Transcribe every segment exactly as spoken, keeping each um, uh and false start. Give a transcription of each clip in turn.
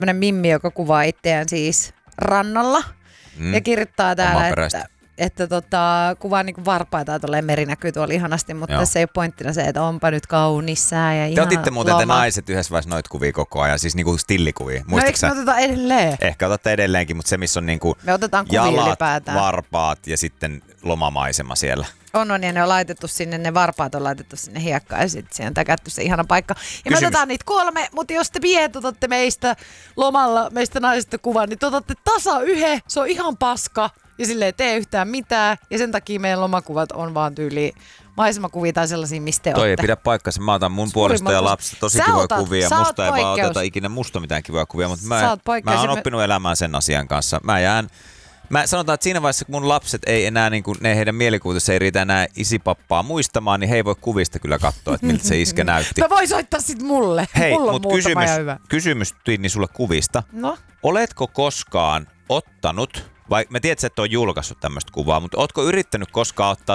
tämmönen mimmi, joka kuvaa itseään siis rannalla mm. ja kirjoittaa täällä, että, että tota, kuvaa niinku varpaita, että meri näkyy tuolla ihanasti, mutta Joo. tässä ei ole pointtina se, että onpa nyt kaunis sää ja ihana Te otitte muuten loma. te naiset yhdessä vaiheessa noita kuvia koko ajan, siis niinku stillikuvia. No eikö me oteta edelleen? Ehkä otatte edelleenkin, mutta se missä on niinku me otetaan jalat, ylipäätään. varpaat ja sitten lomamaisema siellä. On, on, ja ne on laitettu sinne, ne varpaat on laitettu sinne hiekkaan ja sitten siihen on täkätty se ihana paikka. Ja Kysymys. me otetaan niitä kolme, mutta jos te miehet otatte meistä lomalla, meistä naisista kuvan, niin te otatte tasa yhden, se on ihan paska ja sille ei tee yhtään mitään. Ja sen takia meidän lomakuvat on vaan tyyli maisemakuvia tai sellaisia, mistä te Toi otte. ei pidä paikkansa, mä otan mun Suurimmat puolesta ja lapsista tosi sä kivoja otat, kuvia. Musta ei vaan oteta ikinä musta mitään kivoja kuvia, mutta mä, mä oon oppinut elämään sen asian kanssa. Mä jään... Mä sanotaan, että siinä vaiheessa, kun mun lapset ei enää, niin kuin, ne heidän mielikuvituksessa ei riitä enää isipappaa muistamaan, niin he ei voi kuvista kyllä katsoa, että miltä se iskä näytti. Mä voin soittaa sit mulle. Hei, Mulla mutta kysymys, kysymys Tinni sulle kuvista. No? Oletko koskaan ottanut, vai mä tiedän, että et ole julkaissut tämmöistä kuvaa, mutta ootko yrittänyt koskaan ottaa,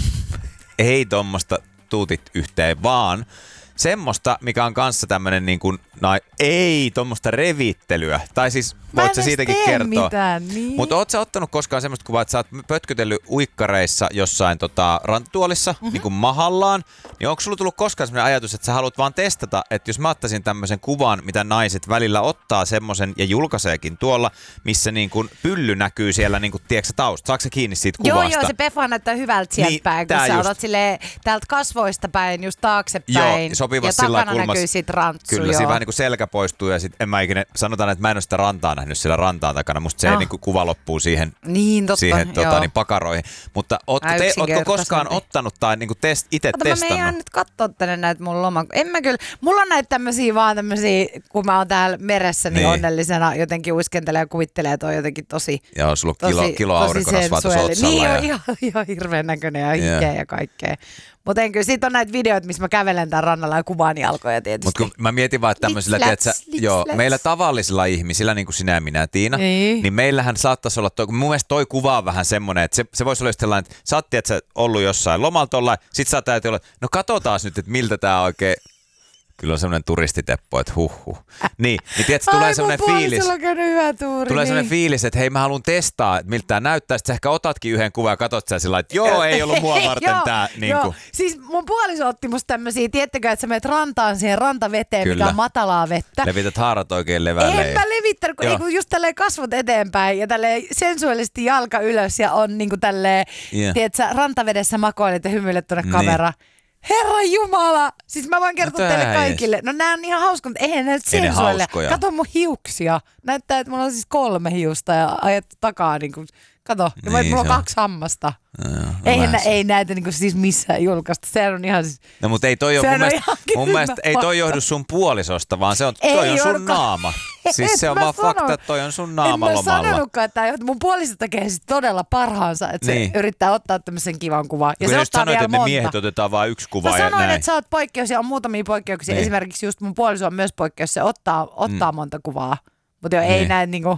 ei tommoista tuutit yhteen, vaan semmoista, mikä on kanssa tämmönen niin kuin, no, ei tommoista revittelyä. Tai siis voit sä siitäkin kertoa. Mitään, niin. Mutta oot sä ottanut koskaan semmoista kuvaa, että sä oot pötkötellyt uikkareissa jossain tota, rantatuolissa, mm-hmm. niin kuin mahallaan. Niin onko sulla tullut koskaan semmoinen ajatus, että sä haluat vaan testata, että jos mä ottaisin tämmöisen kuvan, mitä naiset välillä ottaa semmoisen ja julkaiseekin tuolla, missä niin kuin pylly näkyy siellä niin kuin, tiedätkö tausta. Saatko sä kiinni siitä kuvasta? Joo, joo, se pefa näyttää hyvältä sieltä niin, päin, kun sä just otat silleen täältä kasvoista päin, just taaksepäin. Joo, sopivasti ja sillä takana kulmassa. Näkyy sit rantsu, Kyllä, joo. siinä vähän niin kuin selkä poistuu ja sit en mä ikinä, sanotaan, että mä en ole sitä rantaa nähnyt siellä rantaan takana. Musta se no. niin kuin kuva loppuu siihen, niin, totta, siihen tota, niin pakaroihin. Mutta ootko, te, ootko koskaan ottanut tai niin kuin test, itse Ota, testannut? Mä meihän nyt katsoa tänne näitä mun loman. En mä kyllä, mulla on näitä tämmösiä vaan tämmösiä, kun mä oon täällä meressä, niin, niin. onnellisena jotenkin uiskentelee ja kuvittelee, että on jotenkin tosi Joo, sulla on kilo, kilo aurinkorasvaa tuossa otsalla. Niin, ja... on ihan, ihan hirveän näköinen ja hikeä yeah. ja kaikkea. Mutta en kyllä, siitä on näitä videoita, missä mä kävelen tän rannalla ja kuvaan jalkoja tietysti. Mutta kun mä mietin vaan, että tämmöisillä, tiedätkö, joo, meillä tavallisilla ihmisillä, niin kuin sinä ja minä, Tiina, niin, niin meillähän saattaisi olla, toi, mun mielestä toi kuva on vähän semmoinen, että se, se voisi olla just sellainen, että sä oot, tiedätkö, ollut jossain lomalta olla, sit sä täytyy olla, no katsotaan nyt, että miltä tää oikein... Kyllä on semmoinen turistiteppo, että huh huh. Niin, niin tiedätkö, tulee semmoinen fiilis. On hyvä tuuri, tulee niin. semmoinen fiilis, että hei mä haluan testaa, että miltä tää näyttää. Sitten sä ehkä otatkin yhden kuvan ja katsot sä sillä että joo, ei ollut mua varten tää. Niin kuin. Siis mun puoliso otti musta tämmösiä, tiedättekö, että sä menet rantaan siihen rantaveteen, Kyllä. mikä on matalaa vettä. Levität haarat oikein levälle. En mä levittänyt, kun, ei, kun just tälleen kasvot eteenpäin ja tälleen sensuaalisesti jalka ylös ja on niinku tälleen, yeah. tiedätkö, rantavedessä makoilet ja hymyilet tuonne niin. kameraan. Herra Jumala! Siis mä voin kertoa no teille kaikille. No nää on ihan hauska, mutta eihän ne nyt sensuaalia. Kato mun hiuksia. Näyttää, että mulla on siis kolme hiusta ja ajettu takaa niinku. Kato, niin, ja mulla on kaksi hammasta. No, eihän nä, ei näitä niinku siis missään julkaista. Sehän on ihan siis... No mutta ei toi ole mun mielestä, mun mielestä ei toi johdu sun puolisosta, vaan se on, toi on sun naama. Siis se on vaan sanon, fakta, että toi on sun naama en lomalla. En mä sanonutkaan, että mun puoliso tekee siis todella parhaansa, että niin. se yrittää ottaa tämmöisen kivan kuvan. Ja kun se just ottaa sanoit, vielä että monta. ne miehet otetaan vaan yksi kuva mä ja sanoin, näin. että sä oot poikkeus ja on muutamia poikkeuksia. Niin. Esimerkiksi just mun puoliso on myös poikkeus, se ottaa, ottaa mm. monta kuvaa. Mutta joo, niin. ei näin niinku...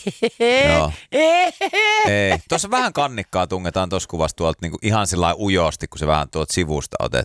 Joo. Ei. Tuossa vähän kannikkaa tungetaan tuossa kuvassa tuolta niinku ihan sillä ujosti, kun se vähän tuolta sivusta otet.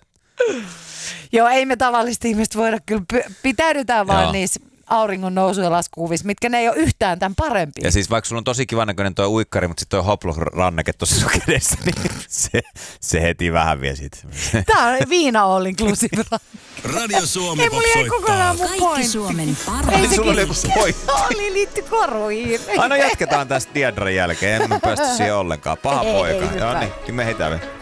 Joo, ei me tavallisesti ihmiset voida kyllä, pitäydytään vaan niissä auringon nousu- ja laskukuvissa, mitkä ne ei ole yhtään tämän parempia. Ja siis vaikka sulla on tosi kivan näköinen tuo uikkari, mutta sitten tuo hoplo-ranneke tuossa sun kädessä, niin se, se heti vähän vie siitä. Tää on viina all inclusive. Radio Suomi ei, mulla ei kokonaan mun Kaikki pointti. Suomen parhaat. Sulla oli joku pointti. Oli liitty koruihin. Aina jatketaan tästä Diadran jälkeen, emme päästy siihen ollenkaan. Paha ei, poika. Ei, Joo niin, me heitään.